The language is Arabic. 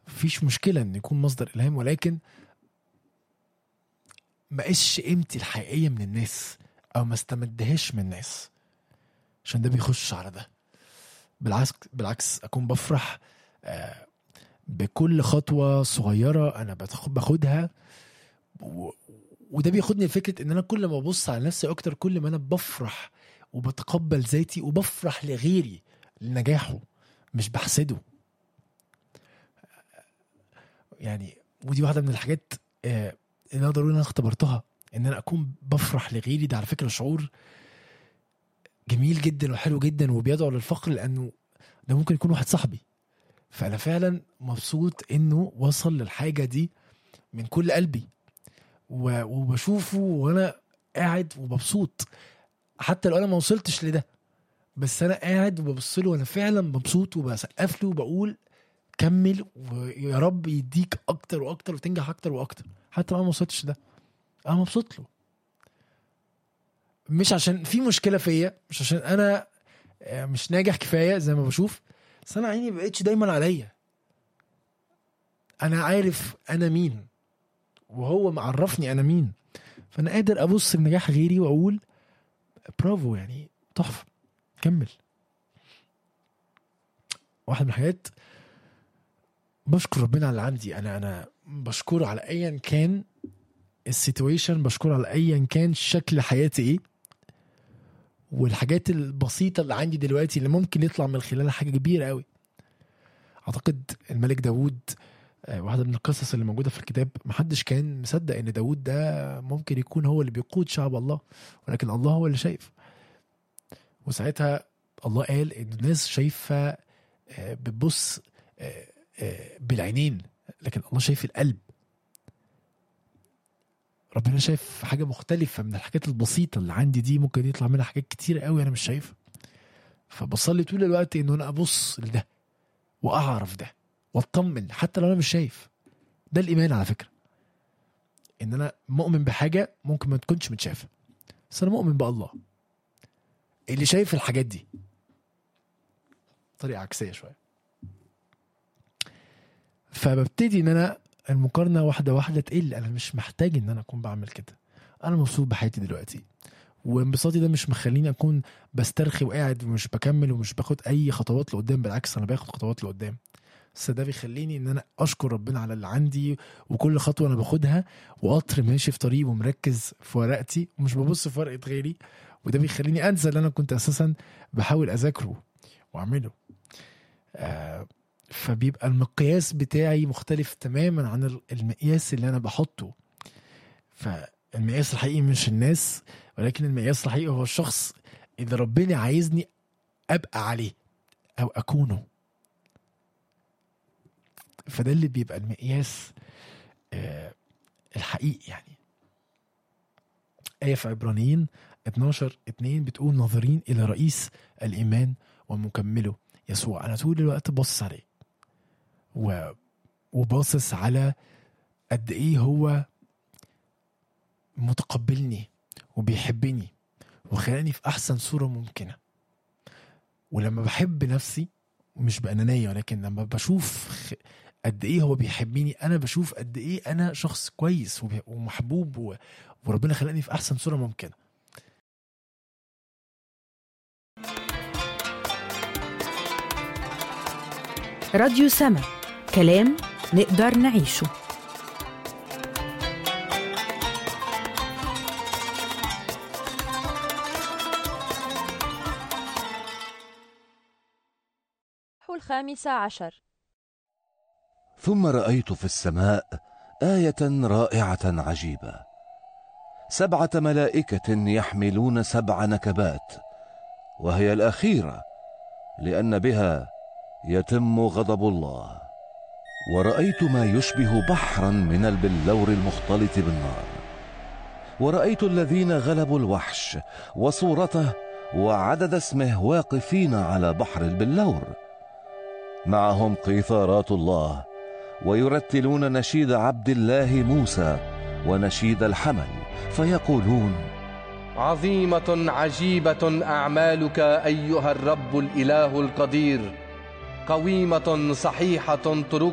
مفيش مشكلة ان يكون مصدر الهام، ولكن ما قيسش قيمتي الحقيقية من الناس او ما استمدهاش من الناس، عشان ده بيخش على ده. بالعكس اكون بفرح بكل خطوة صغيرة انا باخدها، وده بياخدني لفكرة ان انا كل ما ببص على نفسي اكتر كل ما انا بفرح وبتقبل ذاتي وبفرح لغيري لنجاحه، مش بحسده. يعني ودي واحدة من الحاجات اللي انا ضروري انا اختبرتها، ان انا اكون بفرح لغيري. ده على فكرة شعور جميل جدا وحلو جدا وبيدعو للفخر، لانه ده ممكن يكون واحد صاحبي، فانا فعلا مبسوط انه وصل للحاجة دي من كل قلبي، وبشوفه وانا قاعد ومبسوط، حتى لو انا ما وصلتش لده، بس انا قاعد وببصله وانا فعلا مبسوط وبسقف له وبقول كمل ويا رب يديك اكتر واكتر وتنجح اكتر واكتر، حتى لو انا ما وصلتش ده انا مبسوط له. مش عشان في مشكلة فيا، مش عشان انا مش ناجح كفاية زي ما بشوف، بس انا عيني بقيتش دايما عليا، انا عارف انا مين وهو معرفني انا مين، فانا قادر ابص لنجاح غيري واقول برافو، يعني تحفة، كمل. واحد من الحاجات بشكر ربنا على اللي عندي، انا بشكره على ايا كان السيتويشن، بشكره على ايا كان شكل حياتي ايه، والحاجات البسيطة اللي عندي دلوقتي اللي ممكن يطلع من خلالها حاجة كبيرة قوي. اعتقد الملك داود واحدة من القصص اللي موجودة في الكتاب، محدش كان مصدق ان داود ده ممكن يكون هو اللي بيقود شعب الله، ولكن الله هو اللي شايف. وساعتها الله قال ان الناس شايفة بتبص بالعينين، لكن الله شايف القلب. ربنا شايف حاجة مختلفة من الحاجات البسيطة اللي عندي دي، ممكن يطلع منها حاجات كتير قوي انا مش شايفها. فبصلي طول الوقت انه انا ابص لده واعرف ده واطمن حتى لو انا مش شايف. ده الايمان على فكرة، ان انا مؤمن بحاجة ممكن ما تكونش متشافة، بس انا مؤمن بالله اللي شايف الحاجات دي. طريقة عكسية شوية. فببتدي ان انا المقارنة واحدة واحدة تقل، انا مش محتاج ان انا اكون بعمل كده، انا مبسوط بحياتي دلوقتي، وانبساطي ده مش مخليني اكون بسترخي وقاعد ومش بكمل ومش باخد اي خطوات لقدام، بالعكس انا باخد خطوات لقدام. بس ده بيخليني ان انا اشكر ربنا على اللي عندي، وكل خطوة انا باخدها وقطر ماشي في طريق ومركز في ورقتي ومش ببص في ورقة غيري، وده بيخليني انسى اللي انا كنت اساسا بحاول اذاكره واعمله. فبيبقى المقياس بتاعي مختلف تماما عن المقياس اللي انا بحطه. فالمقياس الحقيقي مش الناس، ولكن المقياس الحقيقي هو الشخص اللي ربنا عايزني ابقى عليه او اكونه. فده اللي بيبقى المقياس الحقيقي. يعني آية في عبرانيين 12:2 بتقول ناظرين إلى رئيس الإيمان ومكمله يسوع. أنا طول الوقت باصص عليه وباصص على قد إيه هو متقبلني وبيحبني وخلاني في أحسن صورة ممكنة. ولما بحب نفسي مش بأنانية، ولكن لما بشوف قد إيه هو بيحبني، أنا بشوف قد إيه أنا شخص كويس ومحبوب وربنا خلاني في أحسن صورة ممكنة. راديو سما، كلام نقدر نعيشه. الخامسة عشر. ثم رأيت في السماء آية رائعة عجيبة، 7 ملائكة يحملون 7 نكبات، وهي الأخيرة لأن بها يتم غضب الله. ورأيت ما يشبه بحرا من البلور المختلط بالنار، ورأيت الذين غلبوا الوحش وصورته وعدد اسمه واقفين على بحر البلور، معهم قيثارات الله، ويرتلون نشيد عبد الله موسى ونشيد الحمل، فيقولون: عظيمة عجيبة أعمالك أيها الرب الإله القدير، قويمة صحيحة طرق